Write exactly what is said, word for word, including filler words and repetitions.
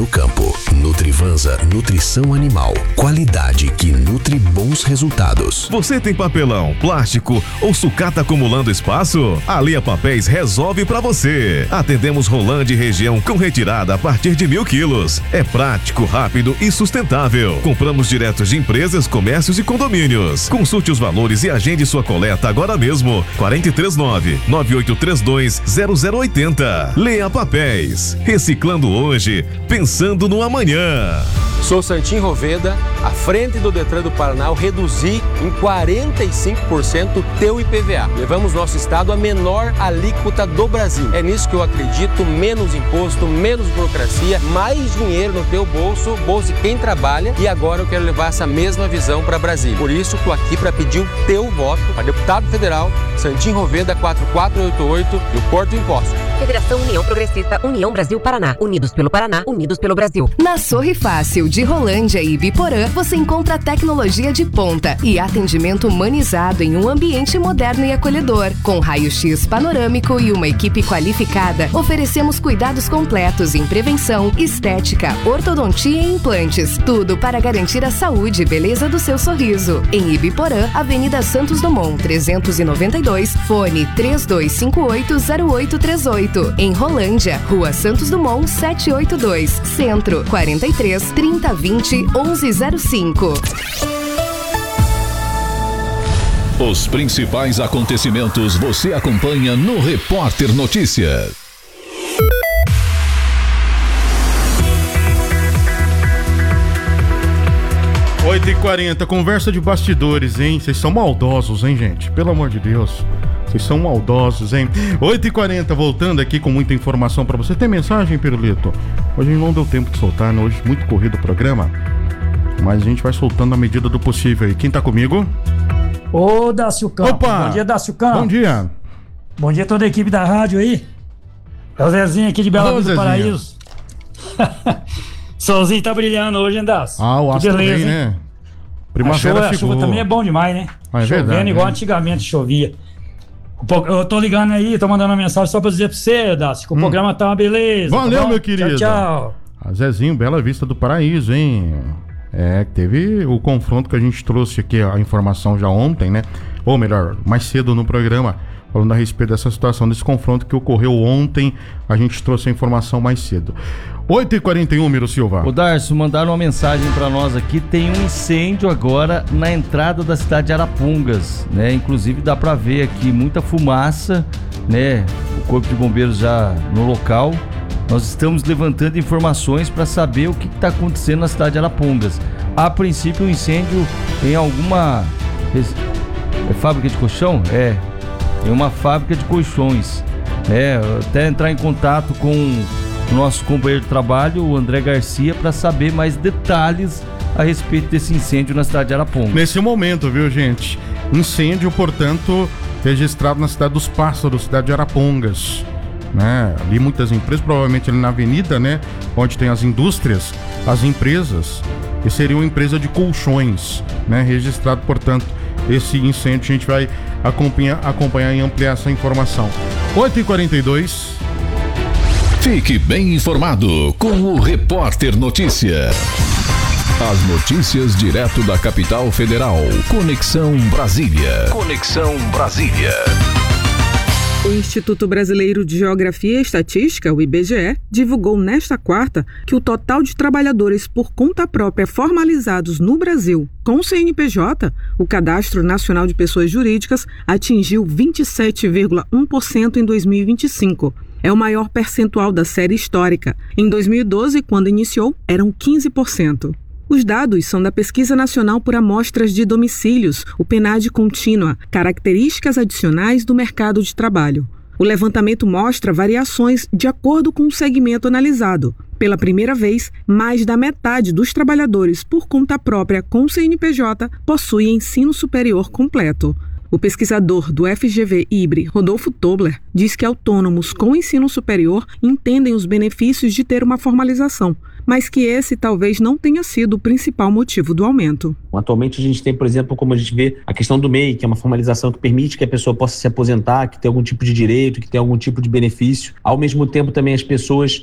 no campo. Nutrivanza Nutrição Animal. Qualidade que nutre bons resultados. Você tem papelão, plástico ou sucata acumulando espaço? A Lea Papéis resolve pra você. Atendemos Rolândia e região com retirada a partir de mil quilos. É prático, rápido e sustentável. Compramos direto de empresas, comércios e condomínios. Consulte os valores e agende sua coleta agora mesmo. quatro três nove, nove oito três dois, zero zero oito zero. Lea Papéis. Reciclando hoje, pensando no amanhã. Sou Santim Roveda, à frente do Detran do Paraná, eu reduzi em quarenta e cinco por cento teu I P V A. Levamos nosso estado à menor alíquota do Brasil. É nisso que eu acredito, menos imposto, menos burocracia, mais dinheiro no teu bolso, bolso de quem trabalha, e agora eu quero levar essa mesma visão para Brasília. Por isso, estou aqui para pedir o teu voto para deputado federal, Santim Roveda quatro quatro oito oito, e o Porto Imposto. Federação União Progressista, União Brasil Paraná. Unidos pelo Paraná, unidos pelo Brasil. Na Sorri Fácil de Rolândia e Ibiporã, você encontra tecnologia de ponta e atendimento humanizado em um ambiente moderno e acolhedor. Com raio-x panorâmico e uma equipe qualificada, oferecemos cuidados completos em prevenção, estética, ortodontia e implantes. Tudo para garantir a saúde e beleza do seu sorriso. Em Ibiporã, Avenida Santos Dumont, trezentos e noventa e dois, fone três dois cinco oito, zero oito três oito. Em Rolândia, Rua Santos Dumont, setecentos e oitenta e dois, Centro, quarenta e três, trinta, vinte, onze zero cinco. Os principais acontecimentos você acompanha no Repórter Notícias. oito e quarenta, conversa de bastidores, hein? Vocês são maldosos, hein, gente? Pelo amor de Deus. Vocês são maldosos, hein? oito e quarenta, voltando aqui com muita informação pra você. Tem mensagem, Pirulito? Hoje não deu tempo de soltar, né? Hoje muito corrido o programa. Mas a gente vai soltando na medida do possível aí. Quem tá comigo? Ô, Dácio Campos. Opa! Bom dia, Dácio Campos. Bom dia. Bom dia a toda a equipe da rádio aí. É o Zezinho aqui de Bela Vista do Paraíso. Solzinho tá brilhando hoje, hein, Dácio? Ah, o astro beleza, bem, né? Primavera a chuva, a chuva também é bom demais, né? Ah, é Chovendo verdade, igual né? Antigamente chovia. Eu tô ligando aí, tô mandando uma mensagem só pra dizer pra você, Dácio, que o hum. programa tá uma beleza. Valeu, tá meu querido. Tchau, tchau. A Zezinho, Bela Vista do Paraíso, hein? É, teve o confronto que a gente trouxe aqui, a informação já ontem, né? Ou melhor, mais cedo no programa, falando a respeito dessa situação, desse confronto que ocorreu ontem. A gente trouxe a informação mais cedo. oito e quarenta e um, Miro Silva. Ô Darcio, mandaram uma mensagem pra nós aqui. Tem um incêndio agora na entrada da cidade de Arapongas, né? Inclusive dá pra ver aqui muita fumaça, né? O Corpo de Bombeiros já no local. Nós estamos levantando informações para saber o que está acontecendo na cidade de Arapongas. A princípio, o incêndio em alguma é fábrica de colchão? É, em uma fábrica de colchões. É, até entrar em contato com o nosso companheiro de trabalho, o André Garcia, para saber mais detalhes a respeito desse incêndio na cidade de Arapongas. Nesse momento, viu, gente? Incêndio, portanto, registrado na cidade dos Pássaros, cidade de Arapongas. Né? Ali muitas empresas, provavelmente ali na avenida, né? Onde tem as indústrias, as empresas, e seria uma empresa de colchões, né? Registrado, portanto, esse incêndio. A gente vai acompanhar, acompanhar e ampliar essa informação. oito e quarenta e dois. Fique bem informado com o Repórter Notícia. As notícias direto da capital federal. Conexão Brasília. Conexão Brasília. O Instituto Brasileiro de Geografia e Estatística, o I B G E, divulgou nesta quarta que o total de trabalhadores por conta própria formalizados no Brasil com o C N P J, o Cadastro Nacional de Pessoas Jurídicas, atingiu vinte e sete vírgula um por cento em dois mil e vinte e cinco. É o maior percentual da série histórica. Em dois mil e doze, quando iniciou, eram quinze por cento. Os dados são da Pesquisa Nacional por Amostras de Domicílios, o PNAD Contínua, características adicionais do mercado de trabalho. O levantamento mostra variações de acordo com o segmento analisado. Pela primeira vez, mais da metade dos trabalhadores por conta própria com C N P J possui ensino superior completo. O pesquisador do F G V I B R E, Rodolfo Tobler, diz que autônomos com ensino superior entendem os benefícios de ter uma formalização, mas que esse talvez não tenha sido o principal motivo do aumento. Atualmente a gente tem, por exemplo, como a gente vê, a questão do M E I, que é uma formalização que permite que a pessoa possa se aposentar, que tem algum tipo de direito, que tem algum tipo de benefício. Ao mesmo tempo também as pessoas